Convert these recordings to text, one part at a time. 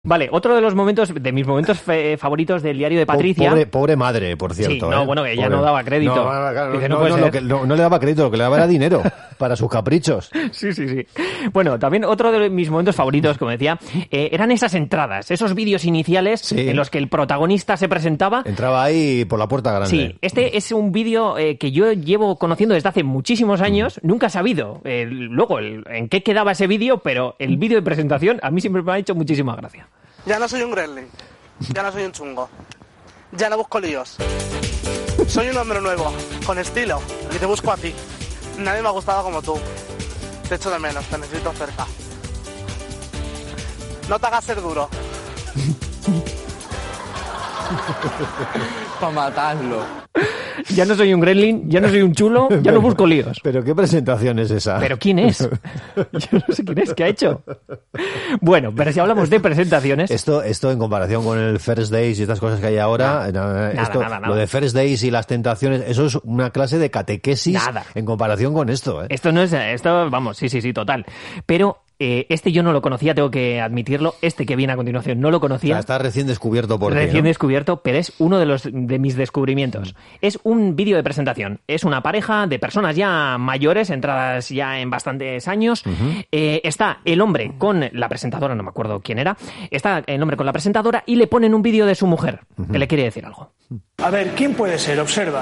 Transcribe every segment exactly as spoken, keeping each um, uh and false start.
Vale, otro de los momentos, de mis momentos fe, favoritos del diario de Patricia... Pobre, pobre madre, por cierto. Sí, no, ¿eh? bueno, ella pobre. no daba crédito. No, claro, Dice, no, no, puede no, ser. lo que, no, no le daba crédito, lo que le daba era dinero para sus caprichos. Sí, sí, sí. Bueno, también otro de mis momentos favoritos, como decía, eh, eran esas entradas, esos vídeos iniciales Sí. en los que el protagonista se presentaba. Entraba ahí por la puerta grande. Sí, este es un vídeo eh, que yo llevo conociendo desde hace muchísimos años, mm. nunca he sabido eh, luego el, en qué quedaba ese vídeo, pero el vídeo de presentación a mí siempre me ha hecho muchísima gracia. Ya no soy un gremlin, ya no soy un chungo, ya no busco líos. Soy un hombre nuevo, con estilo, y te busco a ti. Nadie me ha gustado como tú. Te echo de menos, te necesito cerca. No te hagas ser duro. Para matarlo. Ya no soy un gremlin, ya no soy un chulo, ya no busco líos. ¿Pero qué presentación es esa? ¿Pero quién es? Yo no sé quién es, ¿qué ha hecho? Bueno, pero si hablamos de presentaciones... Esto, esto en comparación con el First Days y estas cosas que hay ahora, nada, esto, nada, nada. Lo de First Days y las tentaciones, eso es una clase de catequesis Nada. en comparación con esto. ¿eh? Esto no es... Esto, vamos, sí, sí, sí, total. Pero... Eh, este yo no lo conocía, tengo que admitirlo. Este que viene a continuación no lo conocía. O sea, está recién descubierto por ti, Recién ¿no? descubierto, pero es uno de los de mis descubrimientos. Es un vídeo de presentación. Es una pareja de personas ya mayores, entradas ya en bastantes años. Uh-huh. Eh, está el hombre con la presentadora, no me acuerdo quién era. Está el hombre con la presentadora y le ponen un vídeo de su mujer, uh-huh. que le quiere decir algo. A ver, ¿quién puede ser? Observa.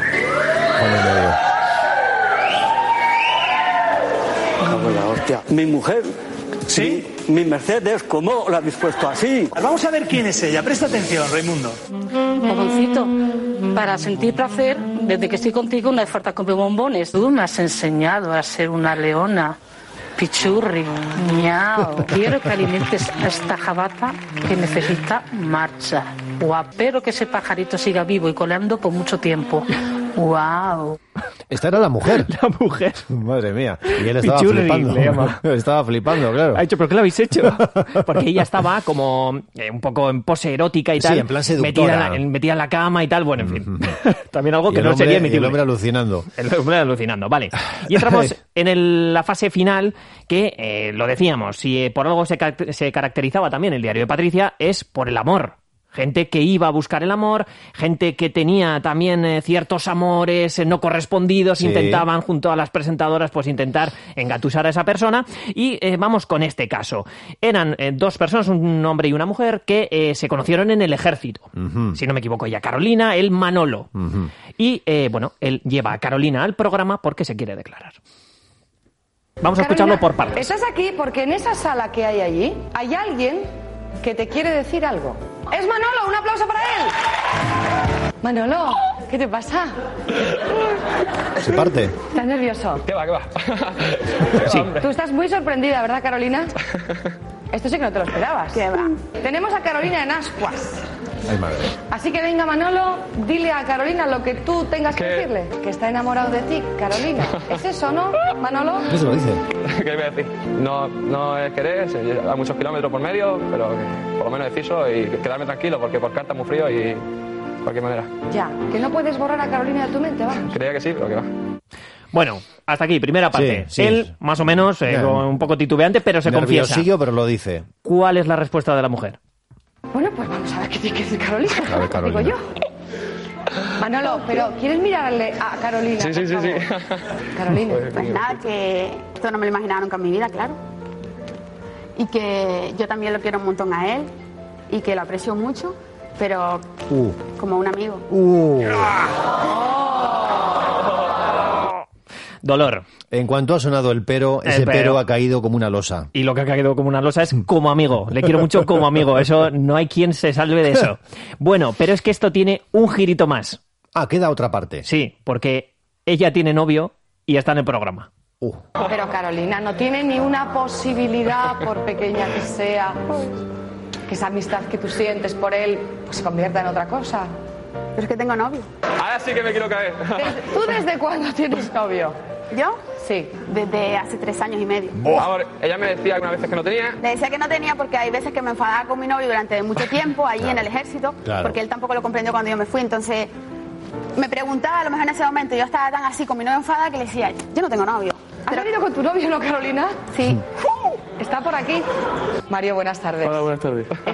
La hostia. Mi mujer, ¿sí? Mi, mi Mercedes, ¿cómo la habéis puesto así? Vamos a ver quién es ella. Presta atención, Raimundo. Jovencito, para sentir placer, desde que estoy contigo no hace falta comer bombones. Tú me has enseñado a ser una leona. Pichurri, miau. Quiero que alimentes a esta jabata que necesita marcha. Guapero que ese pajarito siga vivo y coleando por mucho tiempo. ¡Wow! Esta era la mujer. La mujer. Madre mía. Y él estaba Pichurri, flipando. le llama. Estaba flipando, claro. Ha dicho, ¿pero qué lo habéis hecho? Porque ella estaba como eh, un poco en pose erótica y sí, tal. en plan seductora. Metida en, la, en, metida en la cama y tal. Bueno, en fin. También algo que no hombre, sería emitible. El hombre alucinando. El hombre alucinando, vale. Y entramos en el, la fase final que, eh, lo decíamos, si eh, por algo se, se caracterizaba también el diario de Patricia, es por el amor. Gente que iba a buscar el amor, gente que tenía también eh, ciertos amores eh, no correspondidos, sí. Intentaban junto a las presentadoras pues intentar engatusar a esa persona y eh, vamos con este caso. Eran eh, dos personas, un hombre y una mujer, que eh, se conocieron en el ejército. Uh-huh. Si no me equivoco, ella Carolina, él Manolo. Uh-huh. Y eh, bueno, él lleva a Carolina al programa porque se quiere declarar. Vamos a Carolina, escucharlo por partes. Estás aquí porque en esa sala que hay allí hay alguien que te quiere decir algo. ¡Es Manolo! ¡Un aplauso para él! Manolo, ¿qué te pasa? ¿Se parte? ¿Estás nervioso? ¿Qué va, qué va? Sí. Tú estás muy sorprendida, ¿verdad, Carolina? Esto sí que no te lo esperabas. ¿Qué va? Tenemos a Carolina en ascuas. Ay, madre. Así que venga, Manolo, dile a Carolina lo que tú tengas que ¿Qué? decirle. Que está enamorado de ti, Carolina. ¿Es eso, no, Manolo? ¿Qué se lo dice? ¿Qué voy a decir? No, no es querer, hay muchos kilómetros por medio, pero que por lo menos deciso y quedarme tranquilo porque por carta es muy frío y de cualquier manera. Ya, que no puedes borrar a Carolina de tu mente, vamos. Creía que sí, pero que va. Bueno, hasta aquí, primera parte. Sí, sí. Él, más o menos, eh, un poco titubeante, pero se confiesa. Nerviosillo, pero lo dice. ¿Cuál es la respuesta de la mujer? Bueno, pues vamos a ver qué tiene que decir Carolina. A ver, Carolina. Digo yo. Manolo, pero ¿quieres mirarle a Carolina? Sí, sí, sí, sí. Carolina. Pues nada, que esto no me lo imaginaba nunca en mi vida, claro. Y que yo también lo quiero un montón a él y que lo aprecio mucho, pero uh. como un amigo. Uh. Dolor. En cuanto ha sonado el pero, el ese pero. pero ha caído como una losa. Y lo que ha caído como una losa es como amigo. Le quiero mucho como amigo. Eso no hay quien se salve de eso. Bueno, pero es que esto tiene un girito más. Ah, queda otra parte. Sí, porque ella tiene novio y está en el programa. Uh. Pero Carolina no tiene ni una posibilidad, por pequeña que sea, que esa amistad que tú sientes por él pues, se convierta en otra cosa. Pero es que tengo novio. Ahora sí que me quiero caer. ¿Desde, ¿Tú desde cuándo tienes novio? ¿Yo? Sí. Desde hace tres años y medio. Ahora, ella me decía algunas veces que no tenía. Le decía que no tenía porque hay veces que me enfadaba con mi novio durante mucho tiempo, allí Claro. en el ejército, Claro. porque él tampoco lo comprendió cuando yo me fui, entonces me preguntaba, a lo mejor en ese momento yo estaba tan así con mi novio enfadada que le decía, yo no tengo novio. ¿Has Pero- venido con tu novio, no, Carolina? Sí. Está por aquí. Mario, buenas tardes. Hola, buenas tardes.